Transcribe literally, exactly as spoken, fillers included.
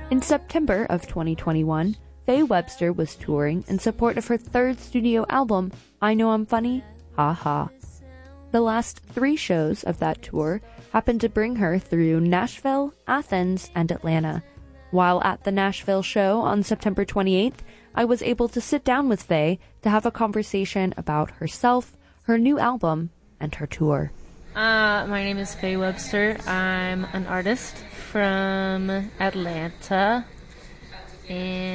In September of twenty twenty-one, Faye Webster was touring in support of her third studio album, I Know I'm Funny, Ha Ha. The last three shows of that tour happened to bring her through Nashville, Athens, and Atlanta. While at the Nashville show on September twenty-eighth, I was able to sit down with Faye to have a conversation about herself, her new album, and her tour. Uh, my name is Faye Webster. I'm an artist from Atlanta, and